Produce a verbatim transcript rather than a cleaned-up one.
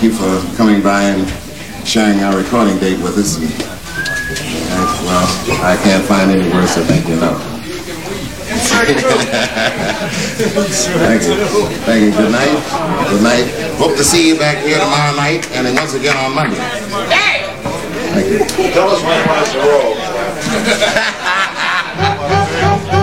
you for coming by and sharing our recording date with us. And, uh, well, I can't find any words to thank you enough. Thank you. Thank you. Good night. Good night. Hope to see you back here tomorrow night and then once again on Monday. Thank you. Tell us when it was the roll.